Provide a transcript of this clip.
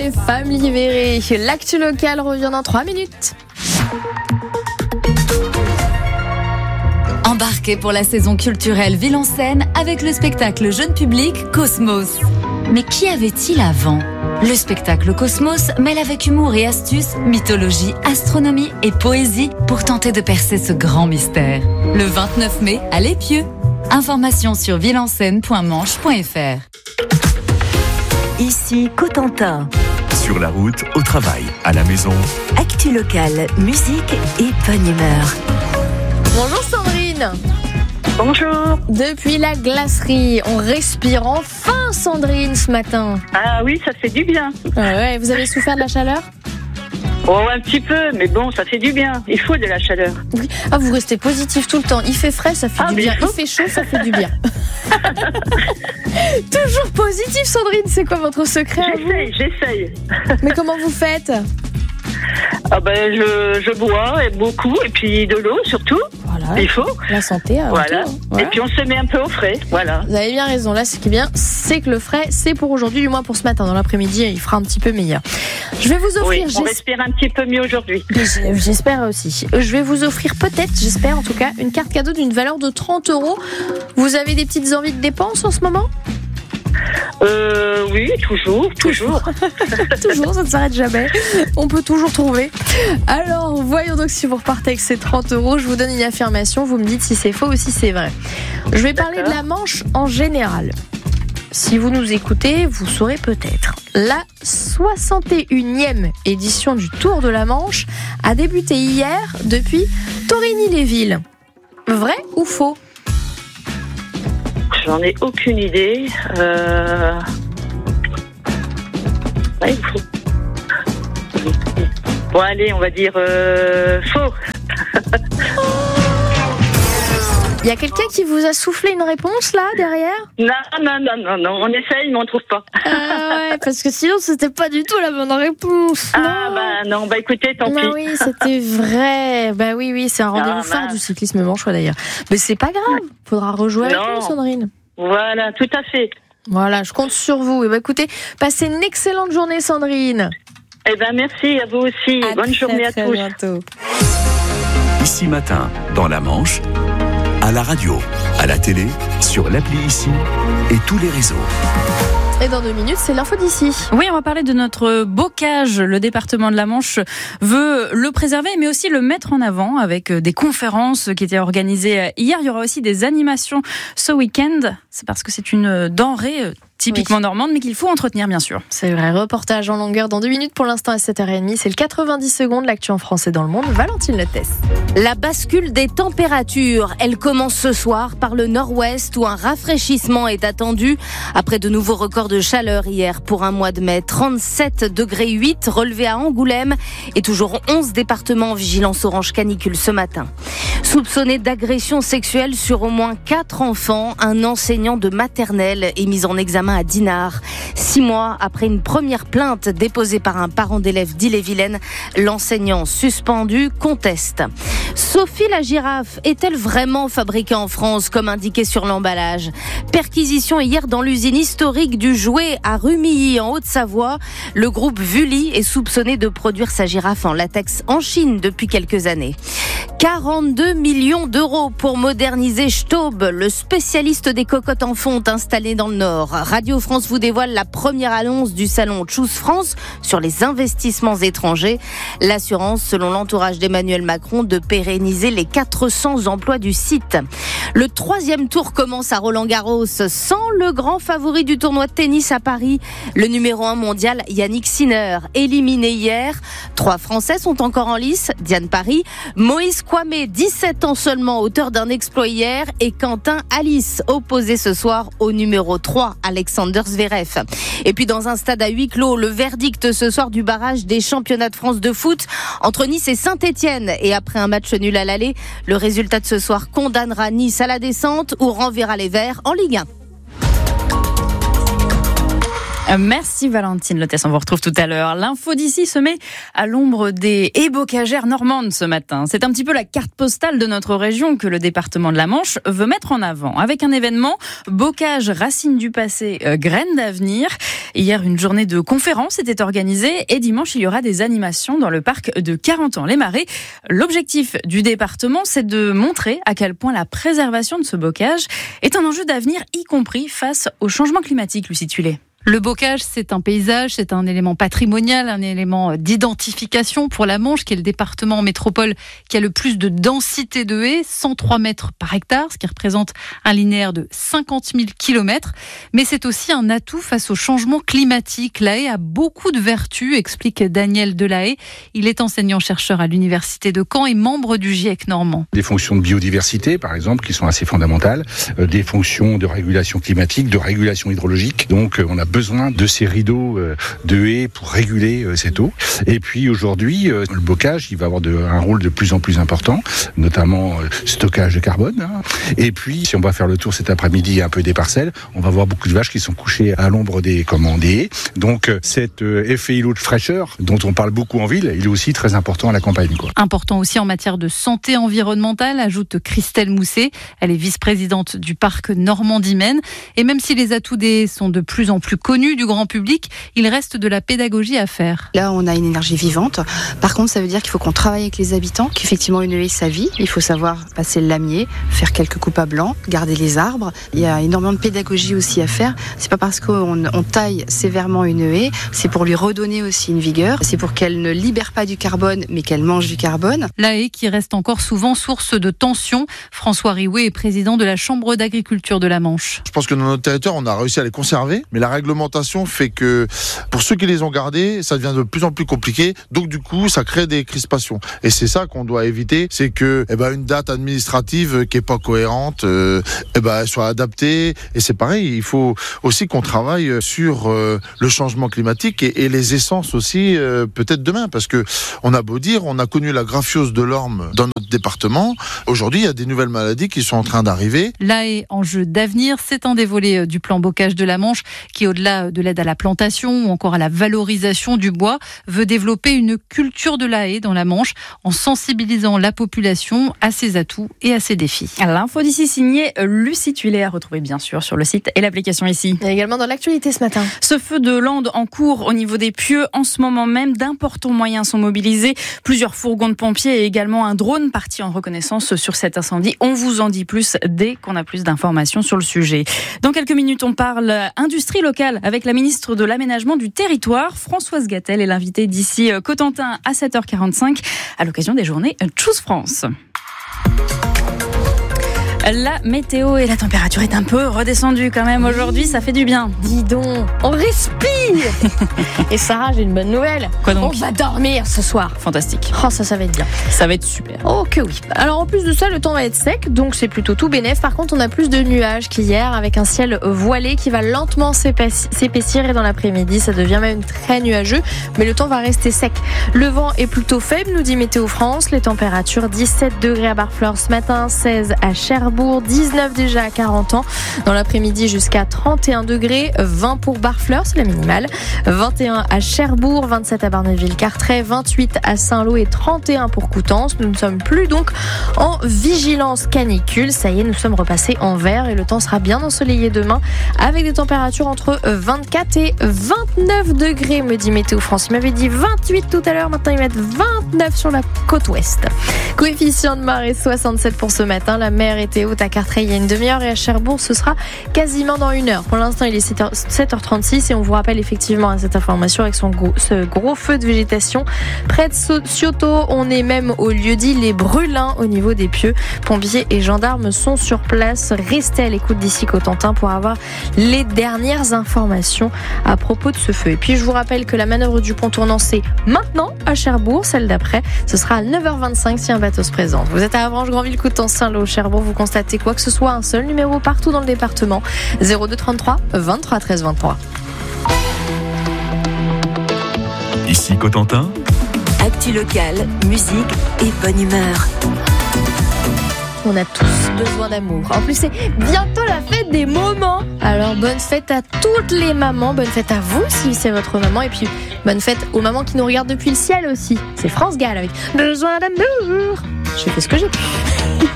les femmes libérées. L'actu locale revient dans 3 minutes. Embarquez pour la saison culturelle Ville en Scène avec le spectacle jeune public Cosmos. Mais qu'y avait-il avant ? Le spectacle Cosmos mêle avec humour et astuce mythologie, astronomie et poésie pour tenter de percer ce grand mystère. Le 29 mai à l'Épieu. Informations sur villeenseine.manche.fr. Ici Cotentin. Sur la route, au travail, à la maison. Actu locale, musique et bonne humeur. Bonjour Sandrine. Bonjour. Depuis la glacerie, on respire enfin Sandrine ce matin. Ah oui, ça fait du bien. Ouais, vous avez souffert de la chaleur ? Oh, un petit peu, mais bon, ça fait du bien. Il faut de la chaleur. Oui. Ah, vous restez positif tout le temps. Il fait frais, ça fait du bien. Il fait chaud, ça fait du bien. Toujours positif Sandrine, c'est quoi votre secret à vous ? J'essaye. Mais comment vous faites ? Ah ben, je bois et beaucoup, et puis de l'eau surtout. Voilà. Il faut. La santé. Voilà. Tout, hein. Ouais. Et puis on se met un peu au frais. Voilà. Vous avez bien raison. Là, ce qui est bien, c'est que le frais, c'est pour aujourd'hui, du moins pour ce matin. Dans l'après-midi, il fera un petit peu meilleur. Je vais vous offrir. Oui, on respire un petit peu mieux aujourd'hui. J'espère aussi. Je vais vous offrir peut-être, j'espère en tout cas, une carte cadeau d'une valeur de 30 €. Vous avez des petites envies de dépenses en ce moment ? Oui, toujours. Toujours, ça ne s'arrête jamais. On peut toujours trouver. Alors, voyons donc si vous repartez avec ces 30 €. Je vous donne une affirmation, vous me dites si c'est faux ou si c'est vrai. Je vais parler de la Manche en général. Si vous nous écoutez, vous saurez peut-être. La 61e édition du Tour de la Manche a débuté hier depuis Torigny-les-Villes. Vrai ou faux ? J'en ai aucune idée. Ouais, il faut. Bon, allez, on va dire faux. Il y a quelqu'un qui vous a soufflé une réponse là derrière ? Non, on essaye, mais on ne trouve pas. Ah ouais, parce que sinon c'était pas du tout la bonne réponse. Ah bah non, bah écoutez, tant pis. Oui, c'était vrai. Bah oui, c'est un rendez-vous phare du cyclisme manchois d'ailleurs. Mais c'est pas grave, faudra rejouer avec nous, Sandrine. Voilà, tout à fait. Voilà, je compte sur vous. Et bah écoutez, passez une excellente journée, Sandrine. Eh ben merci à vous aussi. Bonne journée à tous. Bientôt. Ici Matin, dans la Manche, à la radio, à la télé, sur l'appli Ici et tous les réseaux. Et dans 2 minutes, c'est l'info d'ici. Oui, on va parler de notre bocage. Le département de la Manche veut le préserver, mais aussi le mettre en avant avec des conférences qui étaient organisées hier. Il y aura aussi des animations ce week-end. C'est parce que c'est une denrée typiquement normande, mais qu'il faut entretenir, bien sûr. C'est vrai. Reportage en longueur dans 2 minutes pour l'instant à 7h30. C'est le 90 secondes, l'actu en français dans le monde. Valentine Lettès. La bascule des températures, elle commence ce soir par le nord-ouest où un rafraîchissement est attendu après de nouveaux records de chaleur hier pour un mois de mai. 37,8 degrés relevés à Angoulême et toujours 11 départements en vigilance orange canicule ce matin. Soupçonné d'agression sexuelle sur au moins 4 enfants, un enseignant de maternelle est mis en examen à Dinard. 6 mois après une première plainte déposée par un parent d'élève d'Ille-et-Vilaine, l'enseignant suspendu conteste. Sophie la girafe est-elle vraiment fabriquée en France comme indiqué sur l'emballage ? Perquisition hier dans l'usine historique du jouet à Rumilly en Haute-Savoie. Le groupe Vully est soupçonné de produire sa girafe en latex en Chine depuis quelques années. 42 millions d'euros pour moderniser Staub, le spécialiste des cocottes en fonte installé dans le Nord. Radio France vous dévoile la première annonce du salon Choose France sur les investissements étrangers. L'assurance, selon l'entourage d'Emmanuel Macron, de pérenniser les 400 emplois du site. Le 3e tour commence à Roland-Garros sans le grand favori du tournoi de tennis à Paris. Le numéro 1 mondial, Yannick Sinner, éliminé hier. 3 Français sont encore en lice. Diane Paris, Moïse Kouamé, 17 ans seulement, auteur d'un exploit hier, et Quentin Alice, opposé ce soir au numéro 3, Alexander Zverev. Et puis dans un stade à huis clos, le verdict ce soir du barrage des championnats de France de foot entre Nice et Saint-Etienne. Et après un match nul à l'aller, le résultat de ce soir condamnera Nice à la descente ou renverra les Verts en Ligue 1. Merci Valentine Lotès, on vous retrouve tout à l'heure. L'info d'ici se met à l'ombre des haies bocagères normandes ce matin. C'est un petit peu la carte postale de notre région que le département de la Manche veut mettre en avant. Avec un événement, Bocage, racines du passé, graines d'avenir. Hier, une journée de conférence était organisée et dimanche, il y aura des animations dans le parc de 40 ans, les Marais. L'objectif du département, c'est de montrer à quel point la préservation de ce bocage est un enjeu d'avenir, y compris face au changement climatique, Lucie Tullet. Le bocage, c'est un paysage, c'est un élément patrimonial, un élément d'identification pour la Manche, qui est le département en métropole qui a le plus de densité de haies, 103 mètres par hectare, ce qui représente un linéaire de 50 000 kilomètres. Mais c'est aussi un atout face au changement climatique. La haie a beaucoup de vertus, explique Daniel Delahaye. Il est enseignant-chercheur à l'université de Caen et membre du GIEC normand. Des fonctions de biodiversité, par exemple, qui sont assez fondamentales, des fonctions de régulation climatique, de régulation hydrologique. Donc, on a besoin de ces rideaux de haies pour réguler cette eau. Et puis aujourd'hui, le bocage, il va avoir un rôle de plus en plus important, notamment stockage de carbone. Et puis, si on va faire le tour cet après-midi un peu des parcelles, on va voir beaucoup de vaches qui sont couchées à l'ombre des haies. Donc cet effet îlot de fraîcheur dont on parle beaucoup en ville, il est aussi très important à la campagne. Important aussi en matière de santé environnementale, ajoute Christelle Mousset. Elle est vice-présidente du parc Normandie-Maine. Et même si les atouts des haies sont de plus en plus connus du grand public, il reste de la pédagogie à faire. Là, on a une énergie vivante. Par contre, ça veut dire qu'il faut qu'on travaille avec les habitants, qu'effectivement une haie, ça vit. Il faut savoir passer le lamier, faire quelques coupes à blanc, garder les arbres. Il y a énormément de pédagogie aussi à faire. C'est pas parce qu'on taille sévèrement une haie, c'est pour lui redonner aussi une vigueur. C'est pour qu'elle ne libère pas du carbone, mais qu'elle mange du carbone. La haie qui reste encore souvent source de tensions. François Riouet est président de la Chambre d'agriculture de la Manche. Je pense que dans notre territoire, on a réussi à les conserver, mais la réglementation fait que pour ceux qui les ont gardés, ça devient de plus en plus compliqué. Donc du coup, ça crée des crispations. Et c'est ça qu'on doit éviter, c'est que une date administrative qui est pas cohérente, soit adaptée. Et c'est pareil, il faut aussi qu'on travaille sur le changement climatique et les essences aussi peut-être demain, parce que on a beau dire, on a connu la graphiose de l'orme dans notre département. Aujourd'hui, il y a des nouvelles maladies qui sont en train d'arriver. La haie, enjeu d'avenir, c'est un des volets du plan bocage de la Manche qui, au-delà de l'aide à la plantation ou encore à la valorisation du bois, veut développer une culture de la haie dans la Manche en sensibilisant la population à ses atouts et à ses défis. L'info d'ici signée Lucie Tullet, à retrouver bien sûr sur le site et l'application ici. Et également dans l'actualité ce matin. Ce feu de Landes en cours au niveau des Pieux, en ce moment même, d'importants moyens sont mobilisés. Plusieurs fourgons de pompiers et également un drone parti en reconnaissance sur cet incendie. On vous en dit plus dès qu'on a plus d'informations sur le sujet. Dans quelques minutes, on parle industrie locale avec la ministre de l'Aménagement du Territoire, Françoise Gatel, est l'invitée d'ici Cotentin à 7h45 à l'occasion des journées Choose France. La météo et la température est un peu redescendue quand même aujourd'hui, ça fait du bien. Dis donc, on respire. Et Sarah, j'ai une bonne nouvelle. Quoi donc ? On va dormir ce soir. Fantastique. Oh, ça va être bien. Ça va être super. Oh que oui. Alors en plus de ça, le temps va être sec, donc c'est plutôt tout bénef. Par contre, on a plus de nuages qu'hier, avec un ciel voilé qui va lentement s'épaissir et dans l'après-midi, ça devient même très nuageux, mais le temps va rester sec. Le vent est plutôt faible, nous dit Météo France. Les températures 17 degrés à Barfleur ce matin, 16 à Cherbourg, 19 déjà à 40 ans. Dans l'après-midi jusqu'à 31 degrés, 20 pour Barfleur, c'est la minimale. 21 à Cherbourg, 27 à Barneville-Carteret, 28 à Saint-Lô et 31 pour Coutances. Nous ne sommes plus donc en vigilance canicule. Ça y est, nous sommes repassés en vert et le temps sera bien ensoleillé demain avec des températures entre 24 et 29 degrés, me dit Météo France. Il m'avait dit 28 tout à l'heure, maintenant ils mettent 29 sur la côte ouest. Coefficient de marée 67 pour ce matin. La mer était haute à Carteret il y a une demi-heure et à Cherbourg ce sera quasiment dans une heure. Pour l'instant il est 7h36 et on vous rappelle effectivement à cette information avec ce gros feu de végétation près de Cioto. On est même au lieu-dit Les Brûlins au niveau des Pieux. Pompiers et gendarmes sont sur place. Restez à l'écoute d'ici Cotentin pour avoir les dernières informations à propos de ce feu. Et puis je vous rappelle que la manœuvre du pont tournant c'est maintenant à Cherbourg. Celle d'après ce sera à 9h25 si un bateau se présente. Vous êtes à Avranches, Granville, Coutances, Saint-Lô, Cherbourg. Vous constatez quoi que ce soit, un seul numéro partout dans le département. 02 33 23 13 23. Ici Cotentin. Actu locale, musique et bonne humeur. On a tous besoin d'amour. En plus, c'est bientôt la fête des moments. Alors, bonne fête à toutes les mamans. Bonne fête à vous si c'est votre maman. Et puis, bonne fête aux mamans qui nous regardent depuis le ciel aussi. C'est France Gall avec Besoin d'amour. J'ai fait ce que j'ai pu.